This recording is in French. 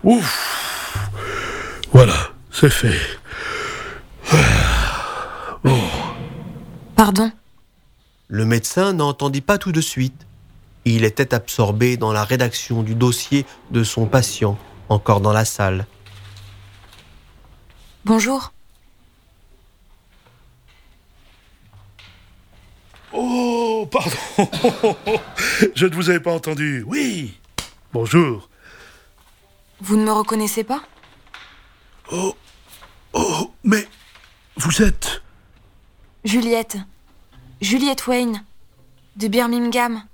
Ouf. Voilà, c'est fait. Bon. Pardon. Le médecin n'entendit pas tout de suite. Il était absorbé dans la rédaction du dossier de son patient, encore dans la salle. Bonjour. Oh, pardon. Je ne vous avais pas entendu. Oui. Bonjour. Vous ne me reconnaissez pas? Oh, mais vous êtes... Juliette. Juliette Wayne. De Birmingham.